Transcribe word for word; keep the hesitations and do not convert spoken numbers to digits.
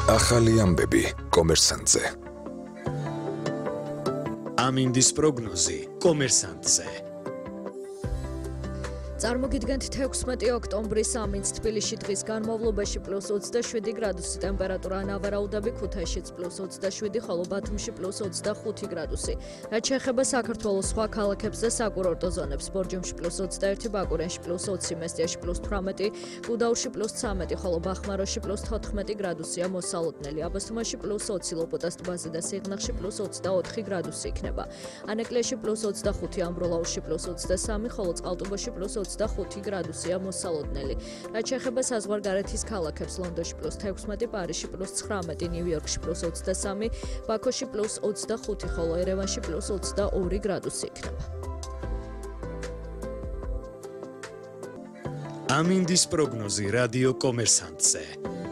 ახალი ამბები კომერსანტზე. ამინდის პროგნოზი კომერსანტზე. წარმოგიდგენთ თექვსმეტი ოქტომბრის ამინდს თბილისში დღის განმავლობაში პლუს ოცდაშვიდი გრადუსი ტემპერატურა, ნავარაუდები ქუთაისშიც პლუს ოცდაშვიდი, ხოლო ბათუმში პლუს ოცდახუთი გრადუსი. რაც შეეხება საქართველოს სხვა ქალაქებს და საკურორტო ზონებს, ბორჯომში პლუს ოცდაერთი, ბაკურენში პლუს ოცი, მესტიაში პლუს თვრამეტი, გუდაურში პლუს ცამეტი, ხოლო ბახმაროში პლუს თოთხმეტი გრადუსია მოსალოდნელი. აბასთუმანში პლუს ოცი, ლოპოტას ტბაზე და სიღნაღში პლუს ოცდაოთხი გრადუსი იქნება. ანეკლიაში პლუს ოცდახუთი, ამბროლაურში პლუს ოცდასამი, ხოლო წყალტუბოში პლუს ოცდახუთი გრადუსია მოსალოდნელი. რაც შეეხება საზღვარგარეთის ქალაქებს, ლონდონში პლუს თექვსმეტი, პარიზში პლუს ცხრამეტი, ნიუ-იორკში პლუს ოცდასამი, ბაქოში პლუს ოცდახუთი, ხოლო ერევანში პლუს ოცდაორი გრადუსი იქნება. ამინდის პროგნოზი რადიო კომერსანტზე.